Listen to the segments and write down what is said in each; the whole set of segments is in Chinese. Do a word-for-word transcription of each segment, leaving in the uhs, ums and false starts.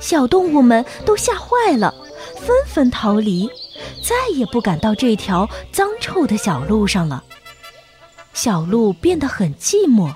小动物们都吓坏了，纷纷逃离，再也不敢到这条脏臭的小路上了。小路变得很寂寞。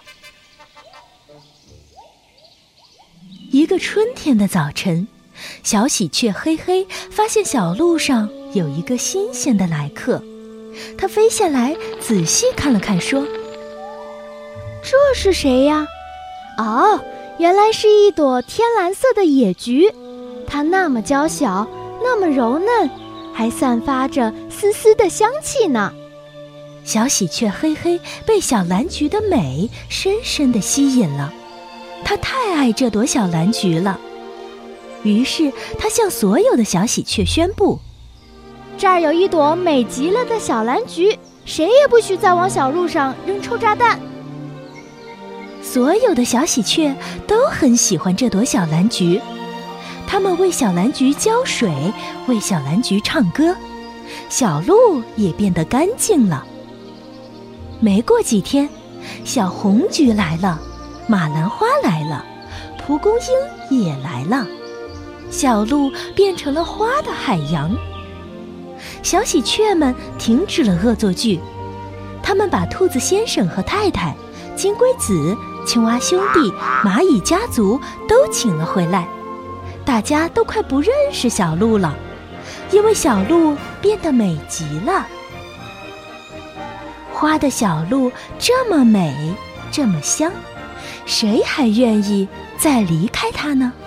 一个春天的早晨，小喜鹊黑黑发现小路上有一个新鲜的来客，它飞下来仔细看了看，说： 这是谁呀？哦，原来是一朵天蓝色的野菊，它那么娇小，那么柔嫩，还散发着丝丝的香气呢。 小喜鹊黑黑被小蓝菊的美深深地吸引了，它太爱这朵小蓝菊了。于是它向所有的小喜鹊宣布： 这儿有一朵美极了的小蓝菊，谁也不许再往小路上扔臭炸弹。 所有的小喜鹊都很喜欢这朵小蓝菊，它们为小蓝菊浇水，为小蓝菊唱歌，小路也变得干净了。没过几天，小红菊来了，马兰花来了，蒲公英也来了，小路变成了花的海洋。小喜鹊们停止了恶作剧，他们把兔子先生和太太、金龟子、青蛙兄弟、蚂蚁家族都请了回来。大家都快不认识小路了，因为小路变得美极了。花的小路这么美，这么香，谁还愿意再离开它呢？